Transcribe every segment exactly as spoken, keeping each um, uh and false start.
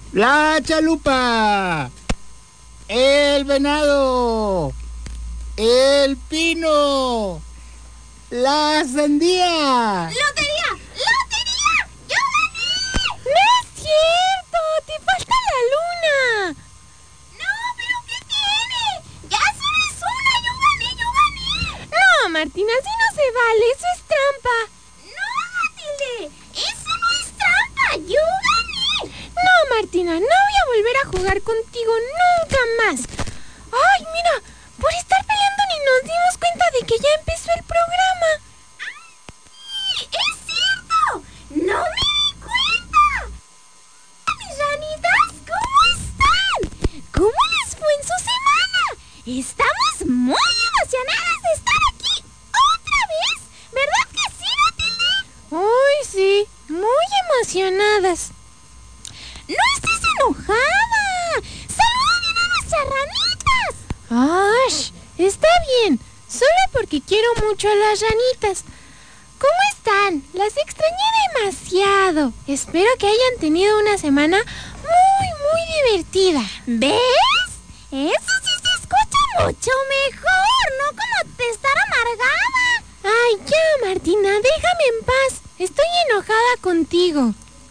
La chalupa, el venado, el pino, la sandía. ¡Lotería! ¡Lotería! ¡Yo gané! ¡No es cierto! ¡Te falta la luna! No, pero ¿qué tiene? Ya solo es una, yo gané, yo gané. No, Martina, así no se vale, eso es trampa. No, Matilde, eso no es trampa, yo gané. No, Martina, no voy a volver a jugar contigo nunca más. Ay, mira, por estar peleando ni nos dimos cuenta de que ya empezó el programa. ¡Ay, sí! ¡Es cierto! ¡No me di cuenta! Mis ranitas, ¿cómo están? ¿Cómo les fue en su semana? Estamos muy emocionadas de estar aquí otra vez. ¿Verdad que sí, Matilde? Uy, sí, muy emocionadas. ¡No estés enojada! ¡Saluda bien a nuestras ranitas! ¡Ash! Está bien, solo porque quiero mucho a las ranitas. ¿Cómo están? Las extrañé demasiado. Espero que hayan tenido una semana muy, muy divertida. ¿Ves? Eso sí se escucha mucho mejor, no como te estar amargada. Ay, ya, Martina, déjame en paz. Estoy enojada contigo.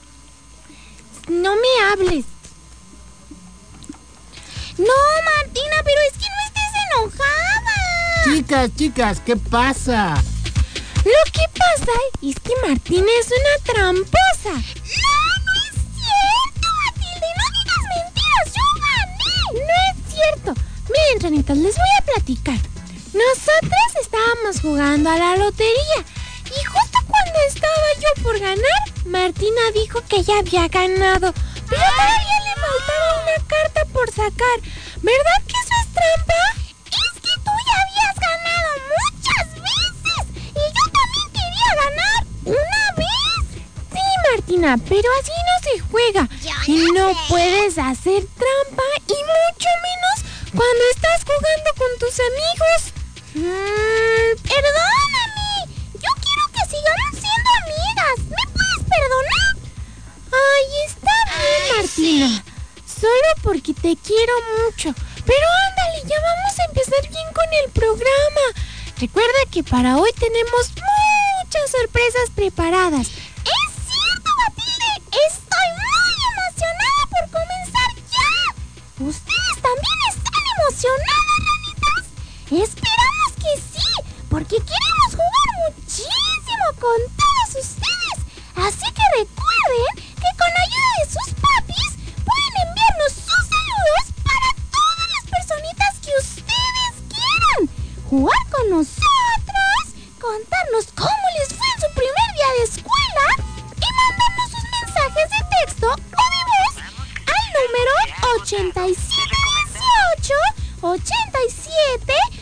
No me hables. No, Martina, pero es que no estés enojada. Chicas, chicas, ¿qué pasa? Lo que pasa es que Martina es una tramposa. No, no es cierto, Matilde. No digas mentiras, yo gané. No es cierto. Miren, ranitas, les voy a platicar. Nosotras estábamos jugando a la lotería y justo cuando estaba yo por ganar, Martina dijo que ya había ganado, pero todavía le faltaba una carta por sacar. ¿Verdad que eso es trampa? Es que tú ya habías ganado muchas veces y yo también quería ganar una vez. Sí, Martina, pero así no se juega. Ya Y lo no sé. puedes hacer trampa y mucho menos cuando estás jugando con tus amigos. Mm, perdóname. Yo quiero que sigamos siendo amigas. ¿Me puedes perdonar? Ay, está bien, Ay, Martina. sí. Solo porque te quiero mucho. Pero ándale, ya vamos a empezar bien con el programa. Recuerda que para hoy tenemos muchas sorpresas preparadas. Es cierto, Matilde. Estoy muy emocionada por comenzar ya. ¿Ustedes también están emocionadas, ranitas? Esperamos que sí, porque queremos jugar muchísimo con todos ustedes. Así que recuerden que con ayuda de sus papis pueden enviarnos sus saludos para todas las personitas que ustedes quieran. Jugar con nosotros, contarnos cómo les fue en su primer día de escuela y mandarnos sus mensajes de texto o de voz al número ochenta y siete dieciocho ochenta y siete